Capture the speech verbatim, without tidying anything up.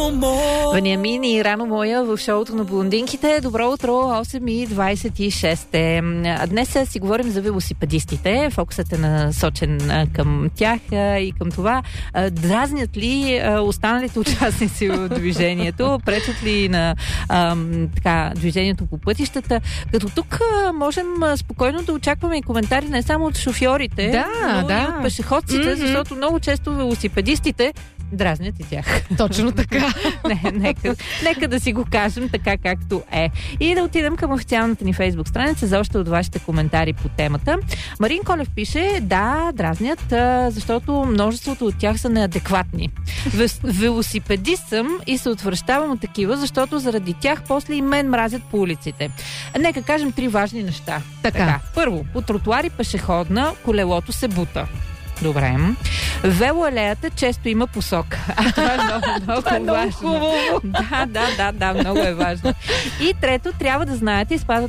Вениамин и Рано моя в шоуто на блондинките. Добро утро, осем и двайсет и шест. Днес си говорим за велосипедистите. Фокусът е насочен към тях и към това. Дразнят ли останалите участници в движението? Пречат ли на ам, така, движението по пътищата? Като тук можем спокойно да очакваме и коментари не само от шофьорите, да, но да. и от пешеходците, mm-hmm. защото много често велосипедистите дразнят и тях. Точно така. Не, нека, нека да си го кажем така както е. И да отидем към официалната ни Фейсбук страница за още от вашите коментари по темата. Марин Колев пише, да, дразнят, защото множеството от тях са неадекватни. Велосипедист съм и се отвръщавам от такива, защото заради тях после и мен мразят по улиците. Нека кажем три важни неща. Така. така. Първо, по тротуари пешеходна колелото се бута. Добре. Велоалеята често има посока. А това е много, много, това е много важно. Хубаво. Да, да, да, да, много е важно. И трето, трябва да знаете и спазвате